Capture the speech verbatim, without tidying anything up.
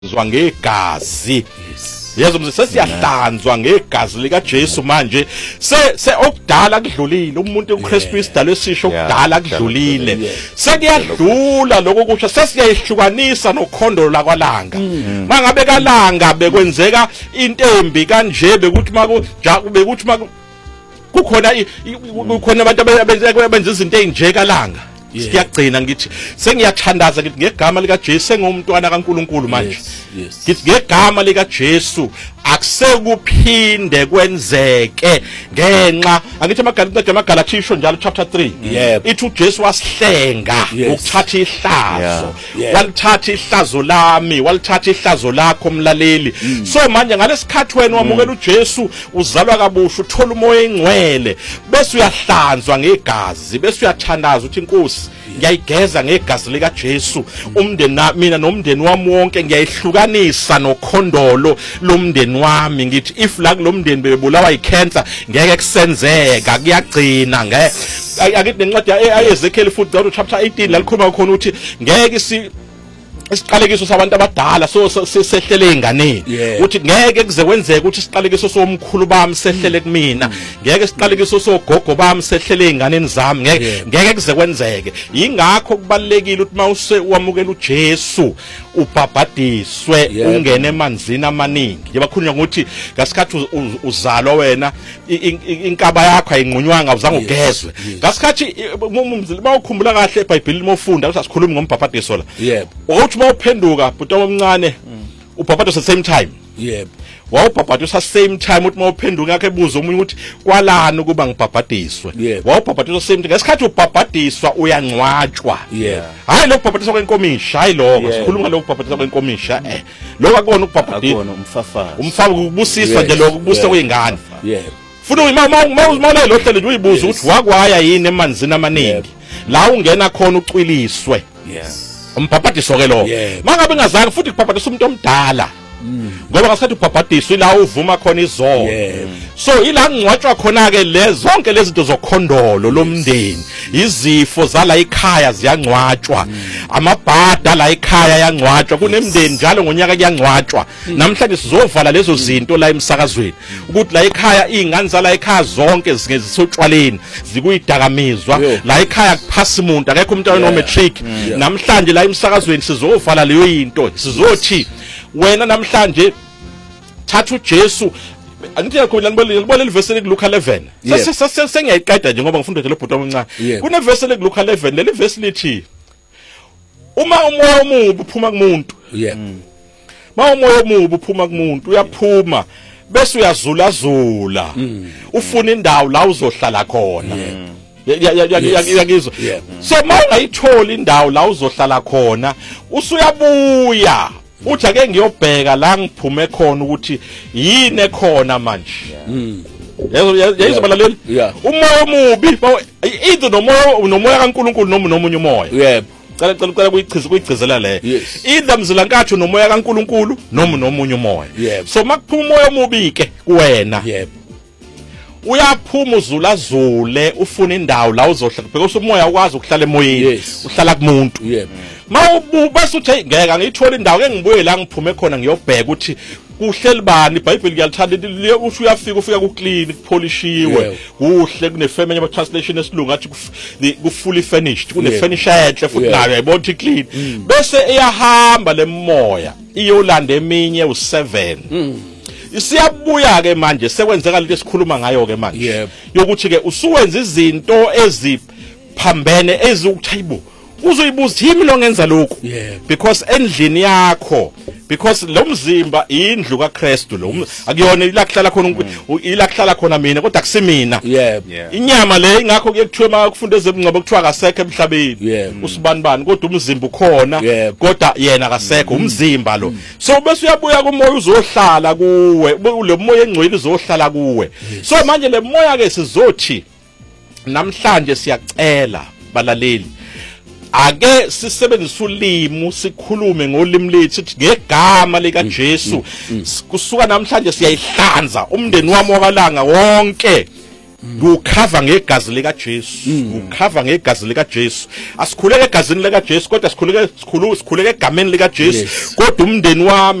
zwa ngegazi yezo mse sesiyahlanzwa ngegazi lika Jesu manje se se okudala kudlulile umuntu uChristu isidalwe sisho okudala kudlulile sekuyadlula lokho kusho sesiyayihlukanisa nokhondolo lakwalanga mangabe kalanga bekwenzeka intembi kanje bekuthi maku bekuthi maku kukhona kukhona abantu abenza izinto ezinje kalanga siyagcina ngithi sengiyathandaza ngithi ngegama lika Jesu sengumntwana kaNkuluNkulu manje ngithi ngegama lika Jesu akusekuphinde kwenzeke ngenxa angithi amaGalatia amaGalatia njalo chapter three ithi uJesu wasihlenga ukuthatha ihlazo walithatha ihlazo lami walithatha ihlazo lakho mlaleli so manje ngalesikhathi wena wamukela uJesu uzalwa kabusha uthola umoya engcwele bese uyahlanzwa ngegazi bese uyathandaza uthi inkosi ngiyayigeza ngegazi lika Jesu umndeni nami mina nomndeni wami wonke ngiyayihlukanisa nokhondolo lomndeni wami ngithi if la kulomndeni bebulawa icancer ngeke kusenzeka kuyagcina ngeke akithi nencwadi eZekheli futhi chapter eighteen la likhuluma khona ukuthi ngeke si isiqalekiso sabantu abadala so sehlele ingane uthi ngeke kuze kwenzeke ukuthi isiqalekiso somkhulu bami sehlele kumina ngeke isiqalekiso sogogo bami sehlele inganeni zami ngeke ngeke kuze kwenzeke ingakho kubalekile ukuthi mawuse wamukela uJesu ubhabhadiswe ungene emanzini amaningi ngibakhulunywa ukuthi ngasikhathi uzalwa wena inkaba yakho ayinqunywanga uzange ugezwe ngasikhathi mawukhumbula kahle eBhayibhelini mawufunda usasikhuluma ngombhabhadiso la uthi mawuphenduka bhuti omncane ubhabhadisa at the same time yebo wawubhabhadisa same time uthi mawuphenduka yakhe ebuza umunye ukuthi kwalani ukuba ngibhabhadiswe wawubhabhadisa same time ngesikhathi ubhabhadiswa uyangcwatshwa hayi lo kubhabhadiswa kwenkomisha hayi lokho sikhuluma lo kubhabhadiswa kwenkomisha eh lokho akona ukubhabhadiswa umfafazi umfazi ukubusiswa nje lokho kubusiswa kwengane yebo funa uma mawuzimole lo hlelo nje uyibuza ukuthi wakwaya yini emanzini amaningi la ungena khona ucwiliswe yes umbhabhadiso ke lo mangabe ngazange futhi kubhabhadisa umuntu omdala ngoba ngasikhathi ubhabhadiswa ila uvuma khona izono so ila ngcwatshwa khona ke le zonke lezi zinto zokhondolo lomndeni izifo zala ekhaya ziyangcwatshwa amabhada la ekhaya yangcwatshwa kunemndeni njalo ngonyaka kuyangcwatshwa namhlanje sizovala lezo zinto la emsakazweni ukuthi la ekhaya izingane zala ekhaya zonke zingezisotshwaleni zikuyidakamizwa la ekhaya kuphasa umuntu akekho umuntu ono matric namhlanje la emsakazweni sizovala leyo into sizothi wena namhlanje thatha uJesu angithi yakho ngibona leverse leLuka eleven sengiyayiqeda nje ngoba ngifunda le bhuti omncane kuneverse leLuka eleven leli verse lithi uma umoya omubi uphuma kumuntu ma umoya omubi uphuma kumuntu uyaphuma bese uyazula zula ufuna indawo la uzohlala khona yakizwa so mawungayithola indawo la uzohlala khona usuyabuya uthi ake ngiyobheka la ngiphume khona ukuthi yini ekhona manje yezo yezo balaleli umoya omubi either nomoya nomoya kaNkuluNkulu noma nomunye umoya yebo cela cela cela kuyichiza kuyigcizela le either mzilankatho nomoya kaNkuluNkulu noma nomunye umoya so makuphuma umoya omubi ke kuwena yebo uyaphuma uzula zule ufuna indawo la uzohlala because umoya ukwazi ukuhlala emoyeni uhlala kumuntu yebo mawubase uthi ngeke ngiyithola indawo ke ngibuye la ngiphume khona ngiyobheka ukuthi kuhleli bani iBhayibheli ngiyalithanda usho uyafika ufika ku clean kupolishiwe kuhle kune feminine translation esilungu athi ku fully finished kune furniture enhle futhi nayo ayibona ukuthi clean bese iyahamba lemoya iyolanda eminye u seven isiyabuya ke manje sekwenzeka lento esikhuluma ngayo ke manje yokuthi ke usuwenza izinto eziphambene ezukuthayibo uzoyibuza yimi lo ngenza lokho because endlini yakho because lo mzimba indlu kaKristu lo akuyona ilakuhlala khona ilakuhlala khona mina kodwa akusimina inyama le ingakho kuyekuthiwa makufunda ezemngcebo kuthiwa kasekho emhlabeni usibani bani kodwa umzimba ukhona kodwa yena kasekho umzimba lo so bese uyabuya kumoya uzohlala kuwe le moya engcwele uzohlala kuwe so manje le moya ke sizothi namhlanje siyacela balaleli ake sisebenzisa ulimi sikhulume ngolimi lethu ngegama lika Jesu kusuka namhlanje siyayihlanza umndeni wami wakalanga wonke ukhava ngegazi lika Jesu ukhava ngegazi lika Jesu asikhuleke egazini lika Jesu kodwa sikhuleke sikhulu sikhuleke egameni lika Jesu kodwa umndeni wami